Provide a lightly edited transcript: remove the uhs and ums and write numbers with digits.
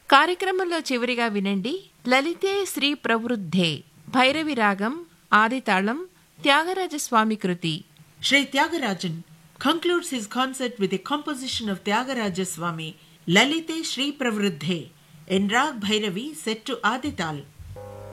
కార్యక్రమంలో చివరిగా వినండి లలితే శ్రీ ప్రవృద్ధే భైరవి రాగం ఆదితాళం త్యాగరాజస్వామి కృతి. Sri Tyagarajan concludes his concert with a composition of Tyagaraja Swami, Lalite Sri Pravruddhe, in Rag Bhairavi set to Adital.